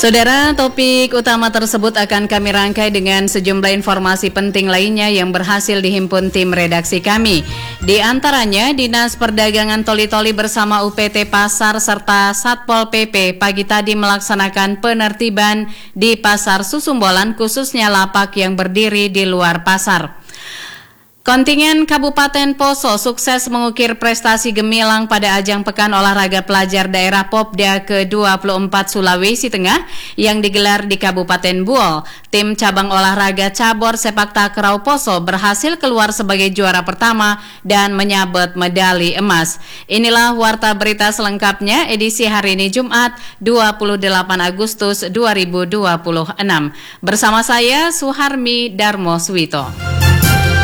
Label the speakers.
Speaker 1: Saudara, topik utama tersebut akan kami rangkai dengan sejumlah informasi penting lainnya yang berhasil dihimpun tim redaksi kami. Di antaranya, Dinas Perdagangan Toli-Toli bersama UPT Pasar serta Satpol PP pagi tadi melaksanakan penertiban di Pasar Susumbolan, khususnya lapak yang berdiri di luar pasar. Kontingen Kabupaten Poso sukses mengukir prestasi gemilang pada ajang Pekan Olahraga Pelajar Daerah Popda ke-24 Sulawesi Tengah yang digelar di Kabupaten Buol. Tim cabang olahraga cabur sepak takraw Poso berhasil keluar sebagai juara pertama dan menyabet medali emas. Inilah warta berita selengkapnya edisi hari ini Jumat 28 Agustus 2026. Bersama saya Suharmi Darmo Swito.